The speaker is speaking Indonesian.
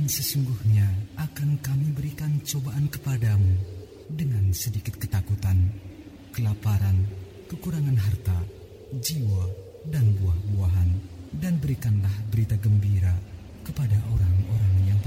sesungguhnya akan kami berikan cobaan kepadamu dengan sedikit ketakutan, kelaparan, kekurangan harta, jiwa, dan buah-buahan. Dan berikanlah berita gembira kepada orang-orang yang